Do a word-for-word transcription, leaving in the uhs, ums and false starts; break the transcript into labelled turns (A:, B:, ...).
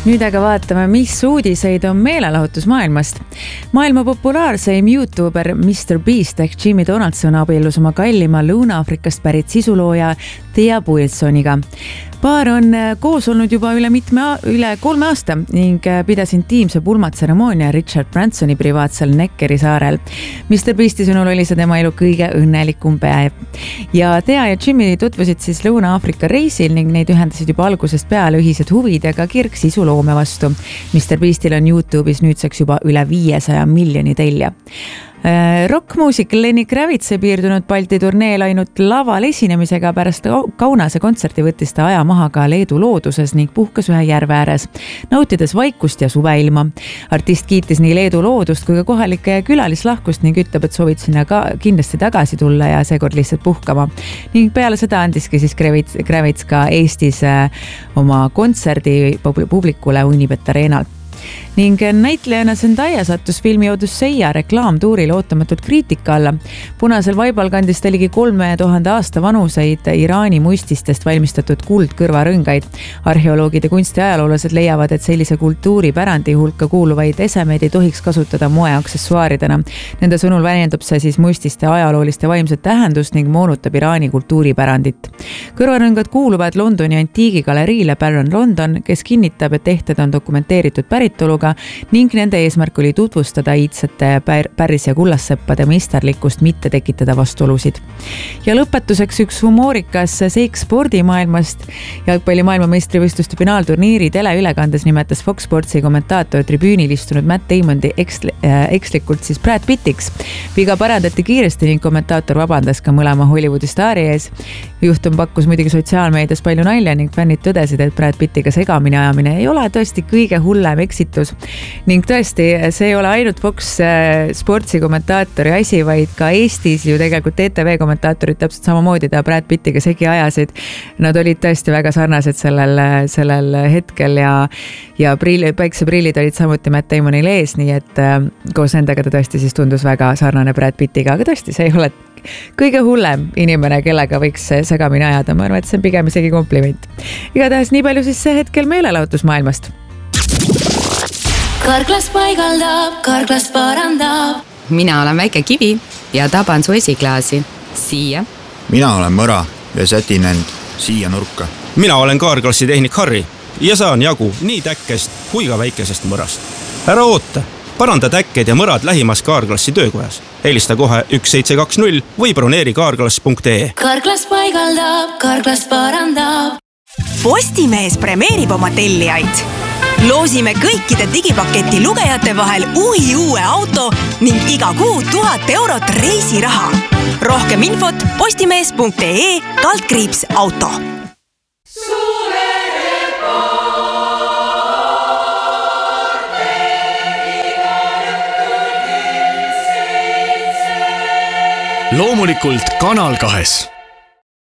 A: Nüüd aga vaatame, mis uudiseid on meelelahutusmaailmast. Maailma populaarseim YouTuber mister Beast ehk Jimmy Donaldson abiellus oma kallima Lõuna-Afrikast pärit sisulooja Thea Wilsoniga. Paar on koos olnud juba üle, mitme, üle kolme aasta ning pidas intiimse pulmatseremoonia Richard Bransoni privaatsel Neckeri saarel. mister Beasti sõnul oli see tema elu kõige õnnelikum päev. Ja Thea ja Jimmy tutvusid siis Lõuna-Afrika reisil ning neid ühendasid juba algusest peale ühised huvid ja ka kirg sisuloome vastu. mister Beastil on YouTube'is nüüdseks juba üle viiesaja miljoni telja. Rockmuusik Lenny Kravitz ei piirdunud Balti turneel ainult laval esinemisega. Pärast Kaunase kontserti võttis ta aja maha ka Leedu looduses ning puhkas ühe järve ääres, nautides vaikust ja suveilma. Artist kiitis nii Leedu loodust kui ka kohalike külalislahkust ning ütleb, et soovid sinna ka kindlasti tagasi tulla ja seekord lihtsalt puhkama. Ning peale seda andiski siis Kravitz, Kravitz ka Eestis oma kontserdi publikule Unibet Arenal. Ning näitlejana Zendaya sattus filmi Odüsseia reklaamtuuril ootamatult kriitika alla. Punasel vaibal kandis ta ligi kolme tuhande aasta vanuseid Iraani muististest valmistatud kuldkõrvarõngaid. Arheoloogid ja kunstiajaloolased leiavad, et sellise kultuuripärandi hulka kuuluvaid esemeid ei tohiks kasutada moeaksessuaaridena. Nende sõnul väljendab see siis muististe ajalooliste vaimset tähendust ning moonutab Iraani kultuuripärandit. Kõrvarõngad kuuluvad Londoni antiigigaleriile Baron London, kes kinnitab, et tehted on dokumenteeritud päritoluga ning nende eesmärk oli tutvustada iidsete päris- ja kullasseppade meisterlikkust, mitte tekitada vastuolusid. Ja lõpetuseks üks humoorikas seik spordimaailmast. Jalgpalli maailmameistrivõistluste finaalturniiri teleülekandes nimetas Fox Sportsi kommentaator tribüünil istunud Matt Damondi eksli, äh, ekslikult siis Brad Pittiks. Viga parandati kiiresti ning kommentaator vabandas ka mõlema Hollywoodi staari ees. Juhtum pakkus muidugi sotsiaalmeedias palju nalja ning fännid tõdesid, et Brad Pittiga segamini ajamine ei ole tõesti kõige hullem eksitus. Ning tõesti, see ei ole ainult Fox Sportsi kommentaatori asi, vaid ka Eestis ju tegelikult T T V kommentaatorid täpselt samamoodi ta Brad Pittiga segi ajasid. Nad olid tõesti väga sarnased sellel, sellel hetkel ja, ja priili, päikseprillid olid samuti Matt Damonil ees, nii et koos nendega ta tõesti siis tundus väga sarnane Brad Pittiga, aga tõesti, see ei ole kõige hullem inimene, kellega võiks segamini ajada. Ma arvan, et see on pigem isegi kompliment. Igatahes nii palju siis see hetkel meelelahutusmaailmast.
B: Karklas paigaldab, karklas parandab.
C: Mina olen väike kivi ja taban su esiklaasi. Siia.
D: Mina olen mõra ja sätin end siia nurka.
E: Mina olen kaarklassi tehnik Harri ja saan jagu nii täkkest kui ka väikesest mõrast. Ära oota, paranda täkked ja mõrad lähimas kaarklassi töökojas. Helista kohe üks seitse kaks null või broneeri kaarklass punkt ee.
B: Karklas paigaldab, karklas parandab.
F: Postimees premeerib oma tellijaid. Loosime kõikide digipaketi lugejate vahel uhi uue auto ning iga kuu tuhat eurot reisiraha. Rohkem infot postimees punkt ee kaldkriips auto.
G: Loomulikult Kanal kahes.